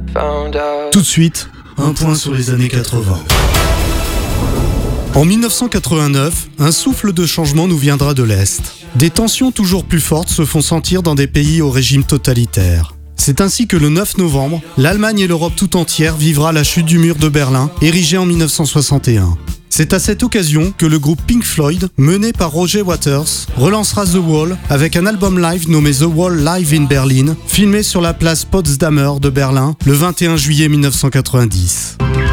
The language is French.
Tout de suite, un point sur les années 80. En 1989, un souffle de changement nous viendra de l'Est. Des tensions toujours plus fortes se font sentir dans des pays au régime totalitaire. C'est ainsi que le 9 novembre, l'Allemagne et l'Europe tout entière vivra la chute du mur de Berlin, érigé en 1961. C'est à cette occasion que le groupe Pink Floyd, mené par Roger Waters, relancera The Wall avec un album live nommé The Wall Live in Berlin, filmé sur la place Potsdamer de Berlin le 21 juillet 1990.